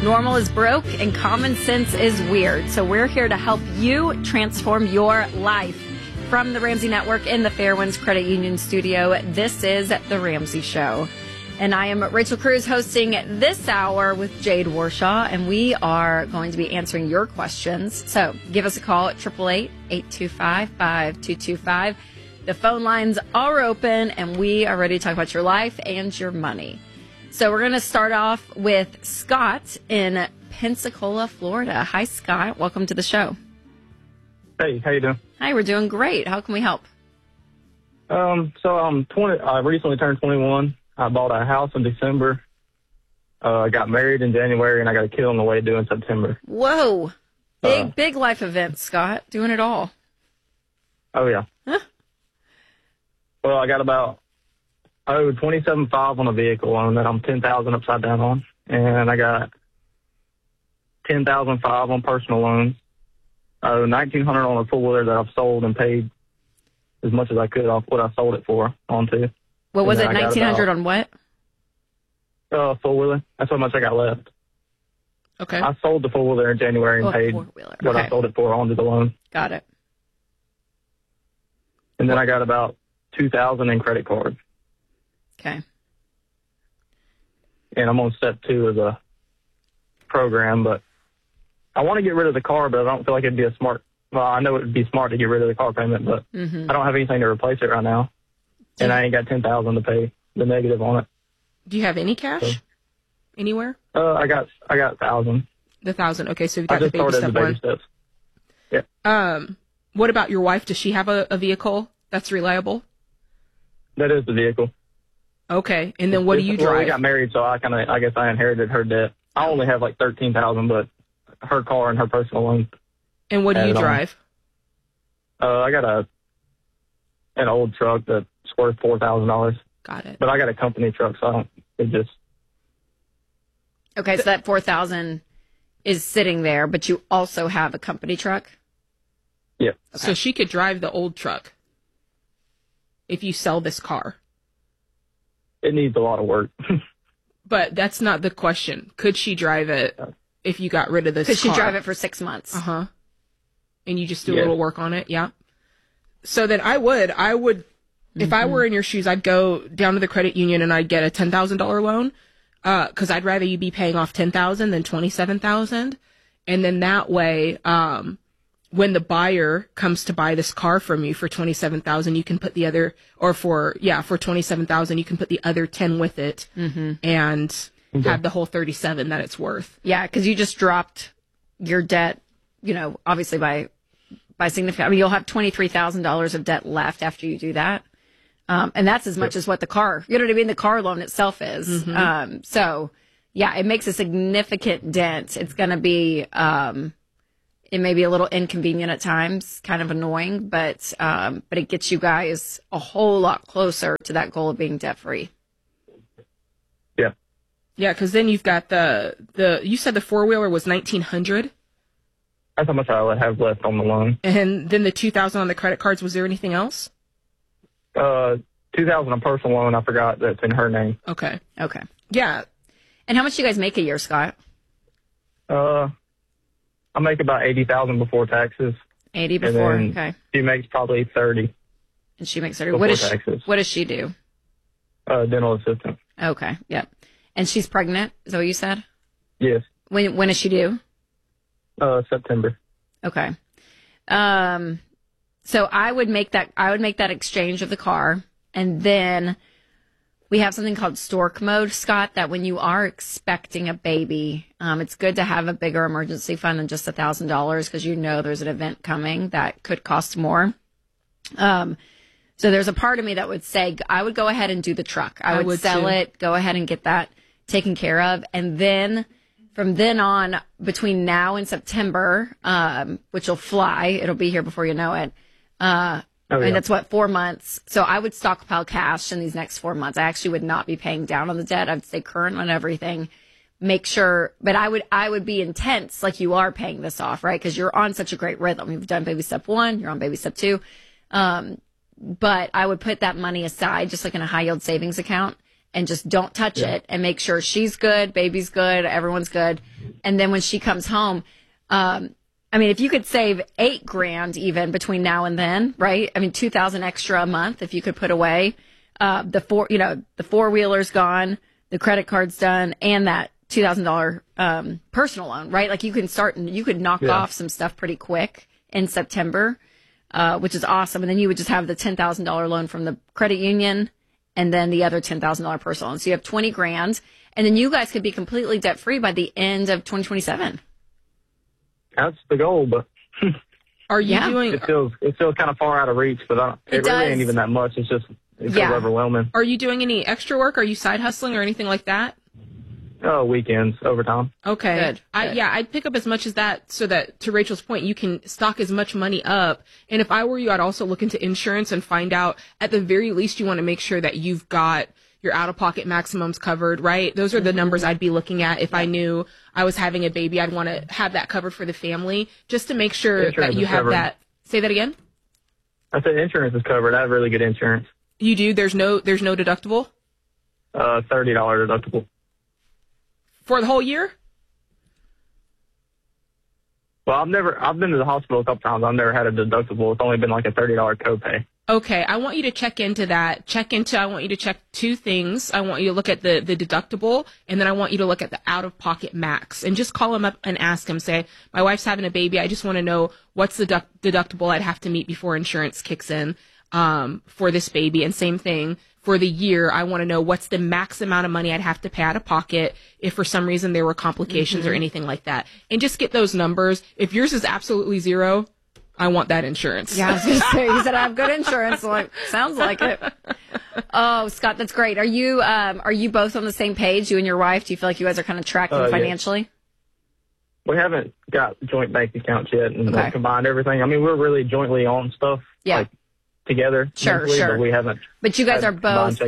Normal is broke and common sense is weird. So we're here to help you transform your life. From the Ramsey Network in the Fairwinds Credit Union studio, this is The Ramsey Show. And I am Rachel Cruz hosting this hour with Jade Warshaw, and we are going to be answering your questions. So give us a call at 888-825-5225. The phone lines are open, and we are ready to talk about your life and your money. So we're going to start off with Scott in Pensacola, Florida. Hi, Scott. Welcome to the show. Hey, how you doing? Hi, we're doing great. How can we help? So I'm 20. I recently turned 21. I bought a house in December. I got married in January, and I got a kid on the way due in September. Whoa. Big life event, Scott. Doing it all. Oh, yeah. Huh? Well, I got about $27,500 on a vehicle loan that I'm $10,000 upside down on. And I got $10,500 on personal loans. $1,900 on a four-wheeler that I've sold and paid as much as I could off what I sold it for onto. What was it, $1,900 on what? Four-wheeler. That's how much I got left. Okay. I sold the four-wheeler in January and paid what I sold it for onto the loan. Got it. And then I got about $2,000 in credit cards. Okay. And I'm on step 2 of the program, but I want to get rid of the car, but I don't feel like it'd be well, I know it would be smart to get rid of the car payment, but I don't have anything to replace it right now. And I ain't got $10,000 to pay the negative on it. Do you have any cash anywhere? I got 1,000. The 1,000. Okay, so you've got I the just baby started step the baby one. steps. Yeah. What about your wife? Does she have a vehicle that's reliable? That is the vehicle. Okay, and then what do you drive? Well, we got married, so I guess I inherited her debt. I only have like $13,000, but her car and her personal loan. And what do you drive? I got an old truck that's worth $4,000. Got it. But I got a company truck, so Okay, so that $4,000 is sitting there, but you also have a company truck? Yeah. Okay. So she could drive the old truck if you sell this car. It needs a lot of work. But that's not the question. Could she drive it if you got rid of this car? Could she drive it for 6 months? Uh-huh. And you just do a little work on it? Yeah. So then I would, if I were in your shoes, I'd go down to the credit union and I'd get a $10,000 loan. Cause I'd rather you be paying off $10,000 than $27,000. And then that way, when the buyer comes to buy this car from you for $27,000, you can put the other, for $27,000, you can put the other 10 with it and have the whole 37 that it's worth. Yeah, because you just dropped your debt, obviously by significant. I mean, you'll have $23,000 of debt left after you do that. And that's as much as what the car, the car loan itself is. So yeah, it makes a significant dent. It's going to be, it may be a little inconvenient at times, kind of annoying, but it gets you guys a whole lot closer to that goal of being debt free. Yeah. Yeah. Cause then you've got you said the four-wheeler was $1,900. That's how much I would have left on the loan. And then the $2,000 on the credit cards. Was there anything else? $2,000 on personal loan. I forgot that's in her name. Okay. Yeah. And how much do you guys make a year, Scott? I make about $80,000 before taxes. 80 before. And okay. She makes probably 30. And she makes 30. What does she do? Dental assistant. Okay. Yep. And she's pregnant. Is that what you said? Yes. When is she due? September. Okay. So I would make that exchange of the car, and then we have something called stork mode, Scott, that when you are expecting a baby, it's good to have a bigger emergency fund than just $1,000 because there's an event coming that could cost more. So there's a part of me that would say I would go ahead and do the truck. I would sell it, go ahead and get that taken care of, and then from then on, between now and September, which will fly, it'll be here before you know it. And that's 4 months. So I would stockpile cash in these next 4 months. I actually would not be paying down on the debt. I'd stay current on everything. Make sure, but I would be intense like you are paying this off, right? Because you're on such a great rhythm. You've done baby step 1, you're on baby step 2. But I would put that money aside, just like in a high yield savings account. and just don't touch it and make sure she's good, baby's good, everyone's good. And then when she comes home, I mean, if you could save $8,000 even between now and then, right? I mean, 2,000 extra a month if you could put away, the four-wheeler's gone, the credit card's done, and that $2,000 personal loan, right? Like you could knock off some stuff pretty quick in September, which is awesome. And then you would just have the $10,000 loan from the credit union and then the other $10,000 personal loan. So you have $20,000, and then you guys could be completely debt free by the end of 2027. That's the goal, but are you doing? It feels kind of far out of reach, but it really ain't even that much. It's just overwhelming. Are you doing any extra work? Are you side hustling or anything like that? Oh, weekends, overtime. Okay. Good. I'd pick up as much as that so that, to Rachel's point, you can stock as much money up. And if I were you, I'd also look into insurance and find out, at the very least, you want to make sure that you've got your out-of-pocket maximums covered, right? Those are the numbers I'd be looking at. If I knew I was having a baby, I'd want to have that covered for the family, just to make sure that you have that. Say that again? I said insurance is covered. I have really good insurance. You do? There's no deductible? $30 deductible. For the whole year? Well, I've been to the hospital a couple times. I've never had a deductible. It's only been like a $30 copay. Okay, I want you to check into that. I want you to check two things. I want you to look at the deductible, and then I want you to look at the out-of-pocket max. And just call him up and ask him, say, my wife's having a baby. I just want to know what's the deductible I'd have to meet before insurance kicks in for this baby. And same thing, for the year, I want to know what's the max amount of money I'd have to pay out of pocket if for some reason there were complications or anything like that. And just get those numbers. If yours is absolutely zero, I want that insurance. Yeah, I was going to say, you said I have good insurance. Like, sounds like it. Oh, Scott, that's great. Are you both on the same page, you and your wife? Do you feel like you guys are kind of tracking financially? Yeah. We haven't got joint bank accounts yet and like, combined everything. I mean, we're really jointly on stuff. Yeah. Like, together. Sure. But we haven't. But you guys are both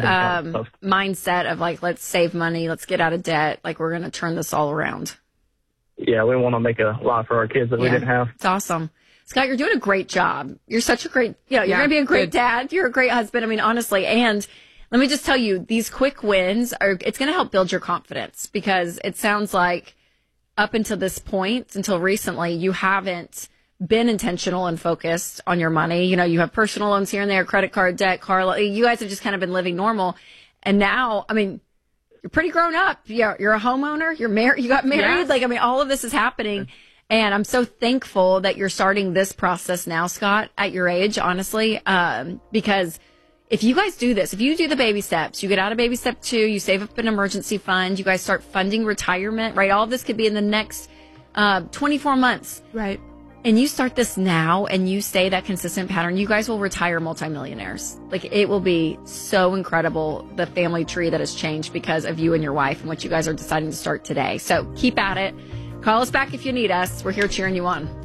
mindset of like, let's save money, let's get out of debt. Like, we're going to turn this all around. Yeah, we want to make a life for our kids that we didn't have. It's awesome. Scott, you're doing a great job. You're such a great, you're going to be a great dad. You're a great husband. I mean, honestly. And let me just tell you, these quick wins it's going to help build your confidence, because it sounds like up until this point, until recently, you haven't been intentional and focused on your money. You know, you have personal loans here and there, credit card debt, car loan. You guys have just kind of been living normal. And now, I mean, you're pretty grown up. You're a homeowner. You're married. You got married. Yes. Like, I mean, all of this is happening. And I'm so thankful that you're starting this process now, Scott, at your age, honestly, because if you guys do this, if you do the baby steps, you get out of baby step 2, you save up an emergency fund, you guys start funding retirement, right? All of this could be in the next 24 months. Right. And you start this now and you stay that consistent pattern, you guys will retire multimillionaires. Like, it will be so incredible, the family tree that has changed because of you and your wife and what you guys are deciding to start today. So keep at it. Call us back if you need us. We're here cheering you on.